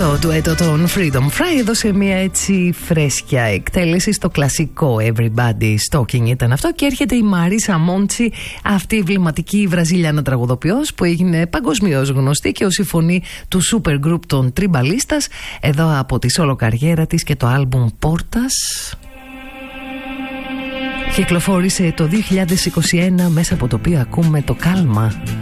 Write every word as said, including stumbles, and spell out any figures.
Το ντουέτο των Freedom Fry έδωσε μια έτσι φρέσκια εκτέλεση στο κλασικό Everybody Talking ήταν αυτό, και έρχεται η Μαρίσα Μόντσι, αυτή η βληματική βραζιλιάνα τραγουδοποιός που έγινε παγκοσμίως γνωστή και ως η φωνή του super group των Τριμπαλίστας, εδώ από τη solo καριέρα της και το άλμπουμ Πόρτας. Κυκλοφόρησε το δύο χιλιάδες είκοσι ένα, μέσα από το οποίο ακούμε το Κάλμα.